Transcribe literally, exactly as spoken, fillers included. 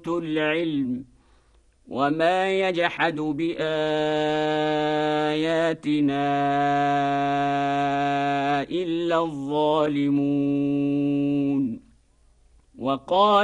أوتوا العلم وما يجحد بآياتنا إلا الظالمون. وقال